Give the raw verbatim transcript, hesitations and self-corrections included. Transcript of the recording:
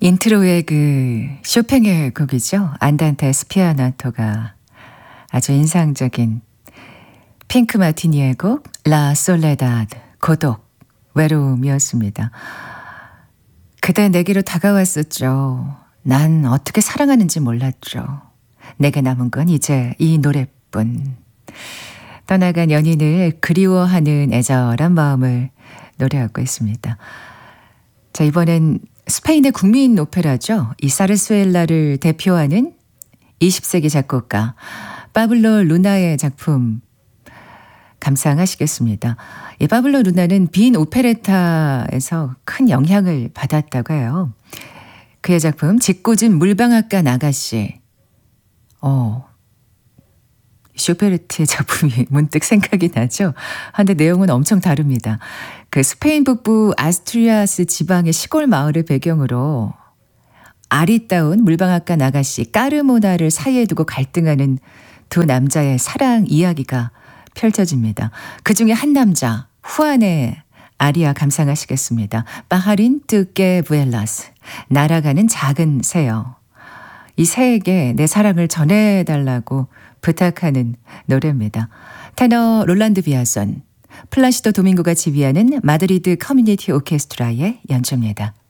인트로의 그 쇼팽의 곡이죠. 안단테 스피아나토가 아주 인상적인 핑크 마티니의 곡 라 솔레다드 고독 외로움이었습니다. 그대 내게로 다가왔었죠. 난 어떻게 사랑하는지 몰랐죠. 내게 남은 건 이제 이 노래뿐. 떠나간 연인을 그리워하는 애절한 마음을 노래하고 있습니다. 자, 이번엔 스페인의 국민 오페라죠. 이 사르수엘라를 대표하는 이십 세기 작곡가 파블로 루나의 작품 감상하시겠습니다. 이 파블로 루나는 빈 오페레타에서 큰 영향을 받았다고 해요. 그의 작품 짓궂은 물방앗간 아가씨. 어, 쇼베르트의 작품이 문득 생각이 나죠. 그런데 내용은 엄청 다릅니다. 그 스페인 북부 아스투리아스 지방의 시골 마을을 배경으로 아리따운 물방앗간 아가씨 까르모나를 사이에 두고 갈등하는 두 남자의 사랑 이야기가 펼쳐집니다. 그중에 한 남자 후안의 아리아 감상하시겠습니다. 파하린 뜨게 부엘라스 날아가는 작은 새요. 이 새에게 내 사랑을 전해달라고 부탁하는 노래입니다. 테너 롤란드 비아손, 플라시도 도밍고가 지휘하는 마드리드 커뮤니티 오케스트라의 연주입니다.